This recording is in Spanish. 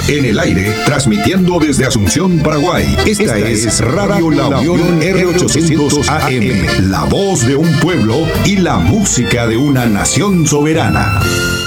En el aire, transmitiendo desde Asunción, Paraguay. Esta es Radio La Unión R800 AM, la voz de un pueblo y la música de una nación soberana.